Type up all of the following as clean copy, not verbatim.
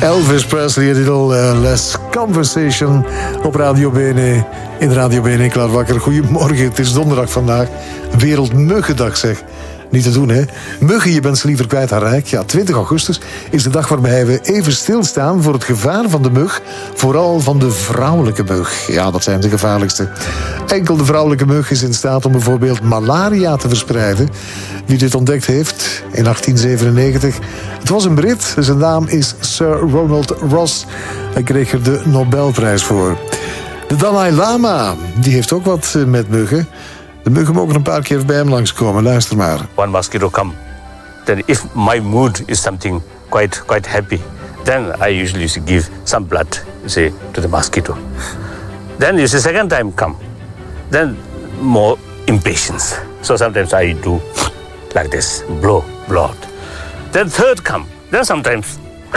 Elvis Presley, het titel Less Conversation op Radio BNE. In Radio BNE klaar wakker. Goedemorgen, het is donderdag vandaag. Wereldmuggendag zeg. Niet te doen, hè? Muggen, je bent ze liever kwijt dan rijk. Ja, 20 augustus is de dag waarbij we even stilstaan voor het gevaar van de mug. Vooral van de vrouwelijke mug. Ja, dat zijn de gevaarlijkste. Enkel de vrouwelijke mug is in staat om bijvoorbeeld malaria te verspreiden. Wie dit ontdekt heeft in 1897... Het was een Brit, zijn naam is Sir Ronald Ross. Hij kreeg er de Nobelprijs voor. De Dalai Lama, die heeft ook wat met muggen. De muggen mogen een paar keer bij hem langskomen. Luister maar. One mosquito come. Then if my mood is something quite happy, then I usually give some blood, say, to the mosquito. Then the second time come. Then more impatience. So sometimes I do like this, blow out. Then third come. Then sometimes.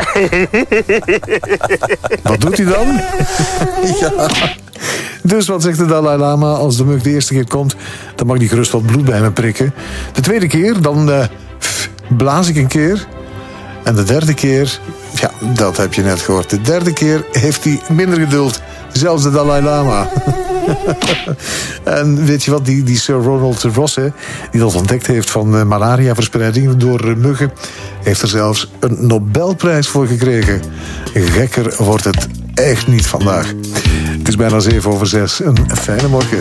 Wat doet hij dan? Ja. Dus wat zegt de Dalai Lama? Als de mug de eerste keer komt, dan mag hij gerust wat bloed bij me prikken. De tweede keer, dan blaas ik een keer. En de derde keer, ja, dat heb je net gehoord. De derde keer heeft hij minder geduld. Zelfs de Dalai Lama. En weet je wat, die Sir Ronald Ross, hè, die dat ontdekt heeft van malariaverspreiding door muggen, heeft er zelfs een Nobelprijs voor gekregen. Gekker wordt het echt niet vandaag. Het is bijna 7:07. Een fijne morgen.